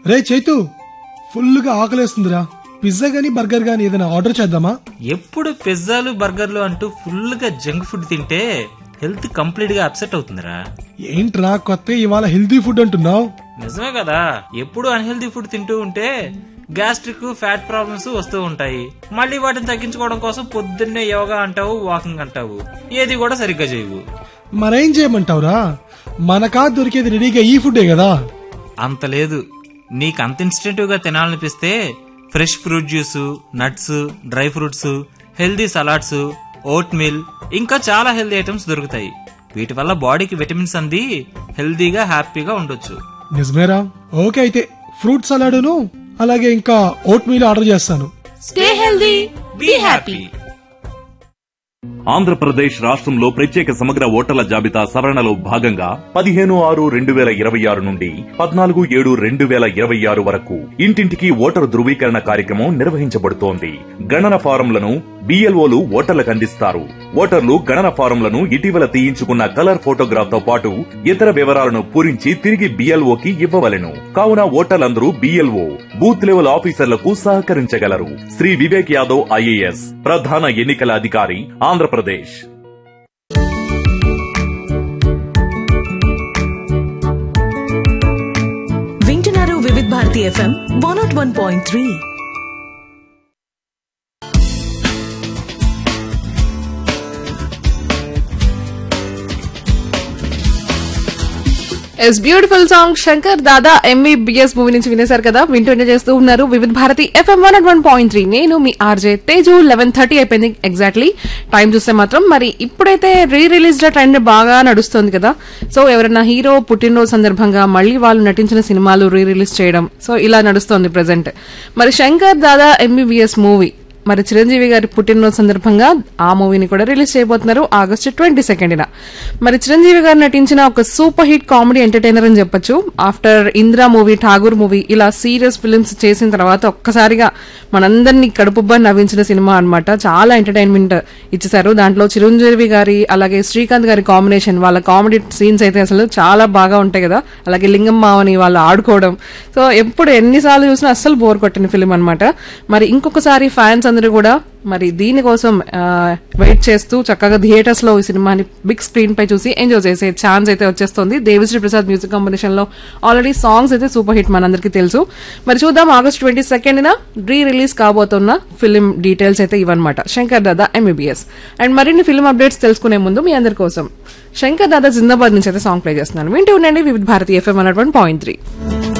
రే చైతు, ఫుల్గా ఆకలేస్తుందిరా. పిజ్జా గానీ బర్గర్ గానీ ఏదైనా ఆర్డర్ చేద్దామా? ఎప్పుడు పిజ్జాలు బర్గర్లు అంటూ ఫుల్ గా జంక్ ఫుడ్ తింటే హెల్త్ కంప్లీట్ గా అప్సెట్ అవుతుందిరా. ఏంట్రా కొత్త ఇవాళ హెల్తీ ఫుడ్ అంటున్నావు? నిజమే కదా, ఎప్పుడు అన్హెల్తీ ఫుడ్ తింటూ ఉంటే గ్యాస్ట్రిక్, ఫ్యాట్ ప్రాబ్లమ్స్ వస్తూ ఉంటాయి. మళ్ళీ వాటిని తగ్గించుకోవడం కోసం పొద్దున్నే యోగా అంటావు, వాకింగ్ అంటావు, ఏది కూడా సరిగ్గా చేయవు. మరేం చేయమంటావురా? మనకా దొరికేది రెడీగా ఈ ఫుడ్డే కదా. అంత లేదు, నీకు అంత ఇన్స్టెంటివ్ గా తినాలనిపిస్తే fresh fruit juice, nuts, dry fruits, healthy salads, vote mill, ఇంకా చాలా హెల్దీ ఐటమ్స్ దొరుకుతాయి. వీటి వల్ల బాడీకి విటమిన్స్ అంది హెల్దీగా హ్యాపీగా ఉండొచ్చు. నిజమేరా. ఓకే, అయితే ఫ్రూట్ సలాడును అలాగే ఇంకా ఓట్ మీల్ ఆర్డర్ చేస్తాను. Stay healthy, be happy. Andhra Pradesh రాష్ట్రంలో ప్రత్యేక సమగ్ర ఓటర్ల జాబితా సవరణలో భాగంగా 15/6/2026 నుండి 14/7/2026 వరకు ఇంటింటికి ఓటరు ధృవీకరణ కార్యక్రమం నిర్వహించబడుతోంది. గణన ఫారంలను బిఎల్ఓలు ఓటర్లకు అందిస్తారు. ఓటర్లు గణన ఫారంలను ఇటీవల తీయించుకున్న కలర్ ఫోటోగ్రాఫ్ తో పాటు ఇతర వివరాలను పూరించి తిరిగి బిఎల్ఓకి ఇవ్వవలెను. కావున ఓటర్లందరూ బిఎల్ఓ, బూత్ లెవెల్ ఆఫీసర్లకు సహకరించగలరు. శ్రీ వివేక్ యాదవ్ ఐఏఎస్, ప్రధాన ఎన్నికల అధికారి, ఆంధ్రప్రదేశ్. వింటున్నారు Vividh Bharati FM 101.3. Yes beautiful song Shankar Dada MBBS movie నుంచి వినేశారు కదా. వింటూనే చేస్తూ ఉన్నారు వివిధ్ భారతి ఎఫ్ఎం 101.3. నేను మీ ఆర్జే తేజు. 11:30 అయిపోయింది ఎగ్జాక్ట్లీ. టైం చూస్తే మాత్రం మరి ఇప్పుడైతే రీ రిలీజ్డ్ ట్రెండ్ బాగా నడుస్తుంది కదా. సో ఎవరైనా హీరో పుట్టినరోజు సందర్భంగా మళ్ళీ వాళ్ళు నటించిన సినిమాలు రీ రిలీజ్ చేయడం, సో ఇలా నడుస్తోంది ప్రెసెంట్. మరి శంకర్ దాదా ఎంబీబీఎస్ మూవీ మరి చిరంజీవి గారి పుట్టినరోజు సందర్భంగా ఆ మూవీని కూడా రిలీజ్ చేయబోతున్నారు ఆగస్టు 22న. మరి చిరంజీవి గారు నటించిన ఒక సూపర్ హిట్ కామెడీ ఎంటర్టైనర్ అని చెప్పొచ్చు. After Indra movie, Tagore movie, ఇలా సీరియస్ ఫిల్మ్స్ చేసిన తర్వాత ఒక్కసారిగా మనందరినీ కడుపుబ్బా నవ్వించిన సినిమా అన్నమాట. చాలా ఎంటర్టైన్మెంట్ ఇచ్చేశారు. దాంట్లో చిరంజీవి గారి అలాగే శ్రీకాంత్ గారి కాంబినేషన్, వాళ్ళ కామెడీ సీన్స్ అయితే అసలు చాలా బాగా ఉంటాయి కదా. అలాగే లింగం మావని వాళ్ళు ఆడుకోవడం, సో ఎప్పుడు ఎన్నిసార్లు చూసినా అస్సలు బోర్ కొట్టిన ఫిల్మ్ అన్నమాట. మరి ఇంకొకసారి ఫ్యాన్స్ అందరూ కూడా మరి దీనికోసం వెయిట్ చేస్తూ చక్కగా థియేటర్స్ లో ఈ సినిమాని బిగ్ స్క్రీన్ పై చూసి ఎంజాయ్ చేసే ఛాన్స్ అయితే వచ్చేస్తుంది. దేవిశ్రీ ప్రసాద్ మ్యూజిక్ కాంబినేషన్ లో ఆల్రెడీ సాంగ్స్ అయితే సూపర్ హిట్ మనందరికీ తెలుసు. మరి చూద్దాం ఆగస్టు 22న రీ రిలీజ్ కాబోతున్న ఫిల్మ్ డీటెయిల్స్ అయితే ఇవన్నమాట. శంకర్ దాదా ఎంబీబీఎస్. అండ్ మరిన్ని ఫిల్మ్ అప్డేట్స్ తెలుసుకునే ముందు మీ అందరి కోసం శంకర్ దాదా జిందాబాద్ నుంచి అయితే సాంగ్ ప్లే చేస్తున్నాను. వింటూ ఉండండి వివిధ్ భారతి ఎఫ్ఎం 101.3.